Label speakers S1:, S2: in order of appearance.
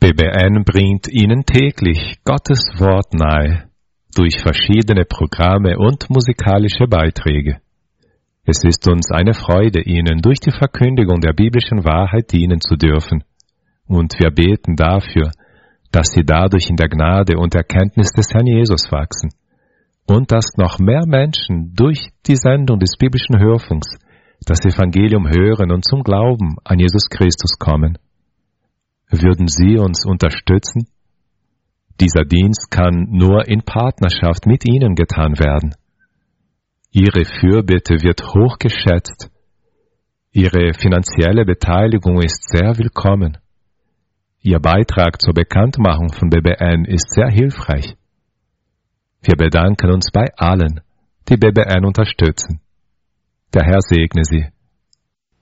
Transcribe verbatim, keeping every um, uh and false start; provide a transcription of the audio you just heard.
S1: B B N bringt Ihnen täglich Gottes Wort nahe, durch verschiedene Programme und musikalische Beiträge. Es ist uns eine Freude, Ihnen durch die Verkündigung der biblischen Wahrheit dienen zu dürfen. Und wir beten dafür, dass Sie dadurch in der Gnade und Erkenntnis des Herrn Jesus wachsen und dass noch mehr Menschen durch die Sendung des biblischen Hörfunks das Evangelium hören und zum Glauben an Jesus Christus kommen. Würden Sie uns unterstützen? Dieser Dienst kann nur in Partnerschaft mit Ihnen getan werden. Ihre Fürbitte wird hoch geschätzt. Ihre finanzielle Beteiligung ist sehr willkommen. Ihr Beitrag zur Bekanntmachung von B B N ist sehr hilfreich. Wir bedanken uns bei allen, die B B N unterstützen. Der Herr segne Sie.